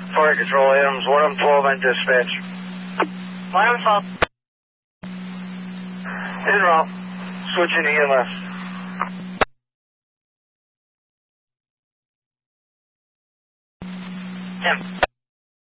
Fire Control, Adams, 112 on dispatch. 112. En route. Switching to EMS. Jim.